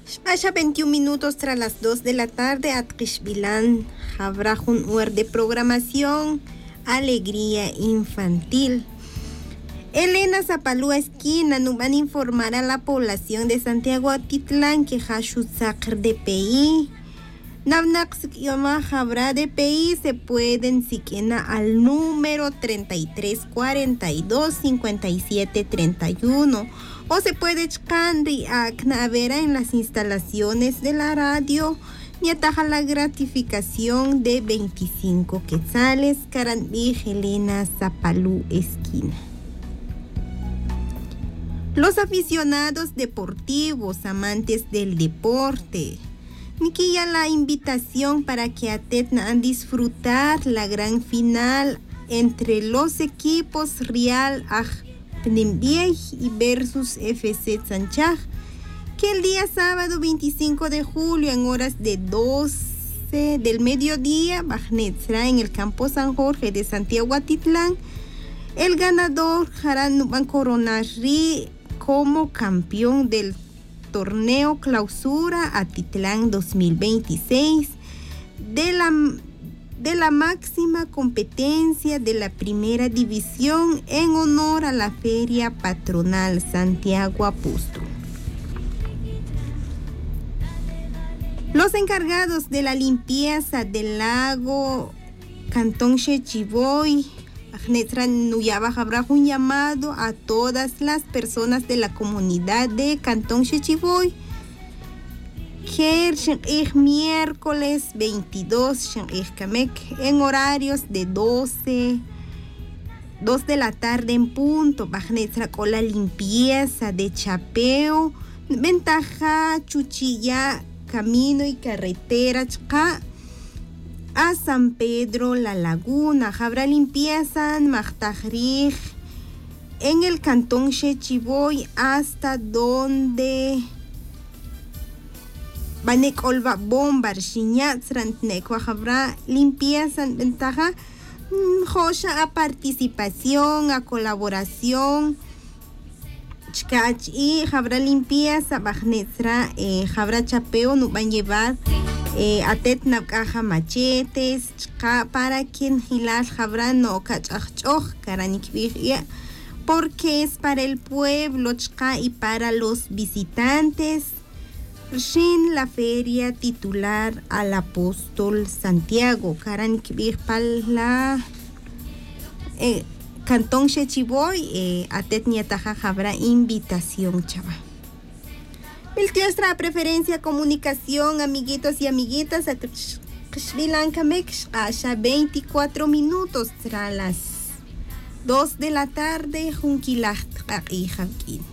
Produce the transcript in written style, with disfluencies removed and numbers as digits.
Haya 21 minutos tras las 2 de la tarde, Atquishbilán habrá un hora de programación, alegría infantil. Elena Zapalúa Esquina nos van a informar a la población de Santiago Atitlán que Hashuzakr de PI. Navnax Yoma Jabra de PI se pueden siquena al número 3342-5731 o se puede chcandi a Knavera en las instalaciones de la radio y ataja la gratificación de 25 quetzales. Carandí Helena Zapalú Esquina. Los aficionados deportivos, amantes del deporte, Niquilla la invitación para que atenten disfrutar la gran final entre los equipos Real Pnembiej y versus FC Sanchaj, que el día sábado 25 de julio en horas de 12 del mediodía será en el campo San Jorge de Santiago Atitlán. El ganador Harán van coronar como campeón del torneo Clausura Atitlán 2026 de la máxima competencia de la primera división en honor a la Feria Patronal Santiago Apóstol. Los encargados de la limpieza del lago Cantón Chechiboy habrá un llamado a todas las personas de la comunidad de Cantón Chechiboy que el miércoles 22 en horarios de 2 de la tarde en punto con la limpieza de chapeo, ventaja, chuchilla, camino y carretera a San Pedro La Laguna. Habrá limpieza en Magtajrij en el Cantón Chechiboy hasta donde Banek Olva Bombar Shiñatzrantnekwa. Habrá limpieza en ventaja joya a participación, a colaboración. Y habrá limpieza Bajnetra, habrá chapeo, nos van a llevar atet nabcaja machetes para quien hilar habrá no cachachoj caranikvia, porque es para el pueblo y para los visitantes. Shin la feria titular al apóstol Santiago caranikvia para la Cantón Chechiboy, atet niataja habrá invitación chava. El nuestra preferencia comunicación, amiguitos y amiguitas, a 24 minutos tras las 2 de la tarde, Junquilaj y Janquín.